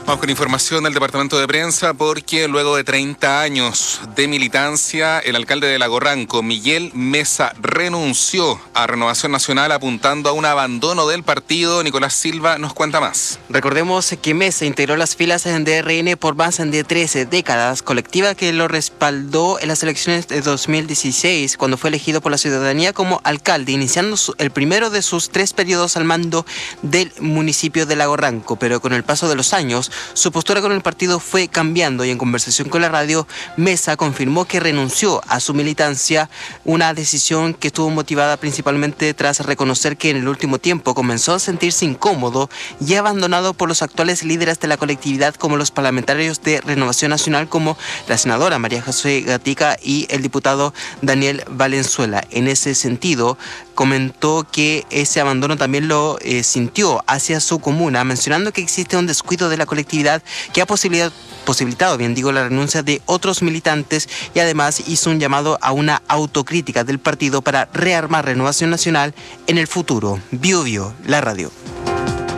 Vamos con información del departamento de prensa porque luego de 30 años de militancia, el alcalde de Lago Ranco, Miguel Mesa, renunció a Renovación Nacional apuntando a un abandono del partido. Nicolás Silva nos cuenta más. Recordemos que Mesa integró las filas de RN por más de 13 décadas, colectiva que lo respaldó en las elecciones de 2016 cuando fue elegido por la ciudadanía como alcalde, iniciando el primero de sus 3 periodos al mando del municipio de Lago Ranco. Pero con el paso de los años, su postura con el partido fue cambiando y en conversación con la radio, Mesa confirmó que renunció a su militancia, una decisión que estuvo motivada principalmente tras reconocer que en el último tiempo comenzó a sentirse incómodo y abandonado por los actuales líderes de la colectividad como los parlamentarios de Renovación Nacional como la senadora María José Gatica y el diputado Daniel Valenzuela. En ese sentido, comentó que ese abandono también lo sintió hacia su comuna, mencionando que existe un descuido de la colectividad que ha posibilitado, la renuncia de otros militantes y además hizo un llamado a una autocrítica del partido para rearmar Renovación Nacional en el futuro. Bio, la radio.